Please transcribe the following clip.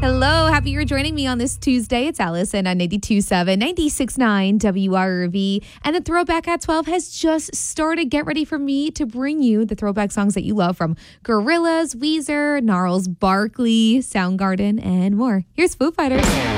Hello, happy you're joining me on this Tuesday. It's Allison on 92.7, 96.9 WRV. And the Throwback at 12 has just started. Get ready for me to bring you the throwback songs that you love from Gorillaz, Weezer, Gnarls Barkley, Soundgarden, and more. Here's Foo Fighters.